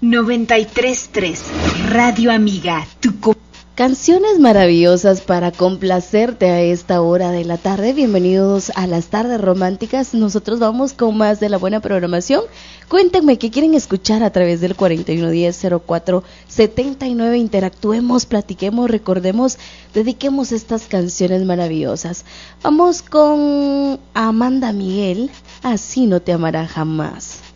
93.3 Radio Amiga, Canciones maravillosas para complacerte a esta hora de la tarde. Bienvenidos a las tardes románticas. Nosotros vamos con más de la buena programación. Cuéntenme qué quieren escuchar a través del 4110-0479. Interactuemos, platiquemos, recordemos, dediquemos estas canciones maravillosas. Vamos con Amanda Miguel, Así no te amará jamás.